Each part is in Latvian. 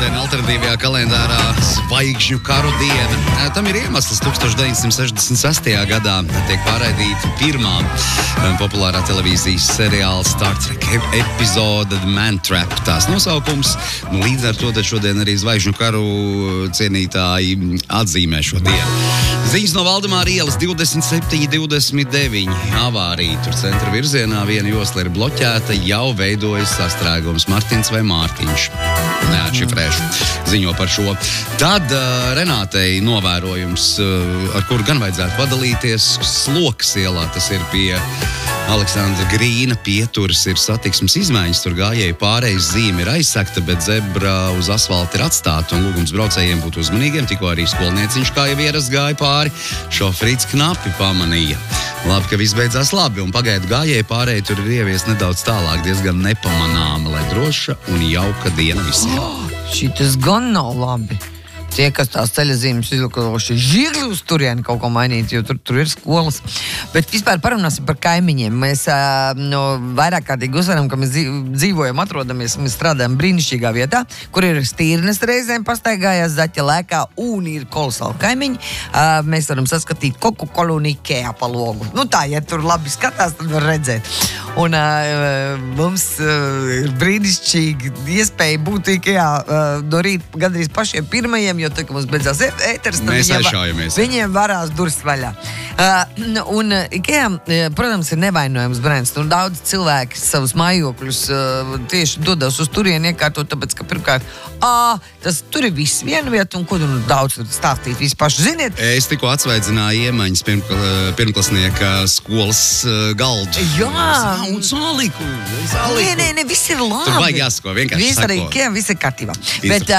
šodien alternatīvajā kalendārā Zvaigžņu karu diena. Tam ir iemesls. 1966. gadā tiek pārraidīta pirmā populārā televīzijas seriāla Star Trek epizode The Man Trap. Tās nosaukums. Līdz ar to šodien arī Zvaigžņu karu cienītāji atzīmē šo dienu. Ziņas no Valdemāra ielas 27-29. Avārija tur centra virzienā. Viena josla ir bloķēta, jau veidojas sastrēgums. Martins vai Mārtiņš? Neatšifrēšu. Ziņo par šo. Tad Renātei novērojums, ar kuru gan vajadzētu padalīties, Slokas ielā. Tas ir pie Aleksandra Grīna pieturas, ir satiksmes izmaiņas. Tur gājēju pārejas zīme ir aizsegta, bet zebra uz asfalta ir atstāta. Un lūgums braucējiem būt uzmanīgiem. Tikko arī skolnieciņš, kā jau ierasts, gāja pāri. Šofrīts knapi pamanīja. Labi, ka viss beidzās labi, un pagaidu gājēju pārēju tur ir ievies nedaudz tālāk, diezgan nepamanāma, lai droša un jauka diena visiem. Šitas gan nav labi. Tie, kas tās ceļazīmes izlikoši žigli uz turieni kaut ko mainīt, jo tur ir skolas. Bet vispār parunāsim par kaimiņiem. Mēs vairāk kārtīgi uzsveram, ka mēs dzīvojam, atrodamies, mēs strādājam brīnišķīgā vietā, kur ir stīrnes reizēm pastaigājās, zaķa lēkā un ir kolosāli kaimiņi. Mēs varam saskatīt Coca-Cola un Ikea pa logu. Nu tā, ja tur labi skatās, tad var redzēt. Un mums ir brīnišķīgi iespēja būt Ikea no rīta gandrīz pašiem pirmajiem, jo tad, kad mums beidzās ēters, tad viņiem varās durvis vaļā. Un Ikea, protams, ir nevainojams brands. Un daudz cilvēki savus mājokļus tieši dodas uz turieni iekārtot, tāpēc, ka pirmkārt, tur ir viss viena vieta, un ko tur daudz stāstīt, visi paši ziniet. Es tikko atsveidzināju Iemaņas pirmklasnieka skolas galdu. Jā. Un sāliku. Nē, viss ir labi. Tur vajag jāsako, vienkārši viss sako. Arī Ikea, viss ir kārtībā. Bet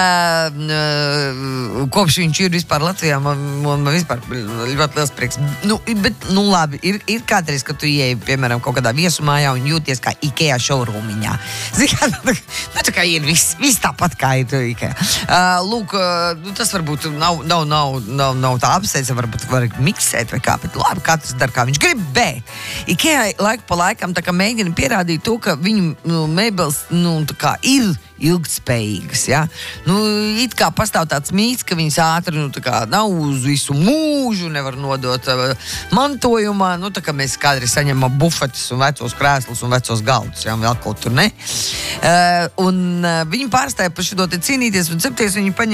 kopš viņš ir vispār Latvijā, man vispār ļoti liels prieks. Bet labi, ir kādreiz, kad tu ieeji, piemēram, kaut kādā viesumājā un jūties kā Ikea šourūmiņā. Tā kā ir viss tāpat kā ir Ikea. Lūk, tas varbūt nav tā apsteidza, varbūt var miksēt vai kā, bet labi, katrs dara kā viņš grib, bet Ikea laiku pa laikam tā kā mēģina pierādīt to, ka viņu mēbeles, tā kā ir ilgtspējīgas, ja? It kā pastāv tāds mīts, ka viņas ātri, tā kā nav uz visu mūžu, nevar nodot mantojumā, tā kā mēs kādreiz saņemam bufetes un vecos krēslus un vecos galdus, ja? Vēl kaut tur ne. Un viņi pārstāja par šo te cīnīties un cepties, viņi paņem